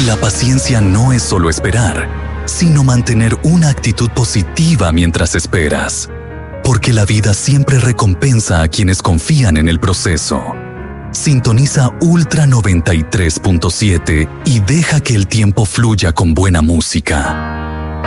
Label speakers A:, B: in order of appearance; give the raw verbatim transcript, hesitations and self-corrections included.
A: la paciencia no es solo esperar, sino mantener una actitud positiva mientras esperas. Porque la vida siempre recompensa a quienes confían en el proceso. Sintoniza Ultra noventa y tres punto siete y deja que el tiempo fluya con buena música.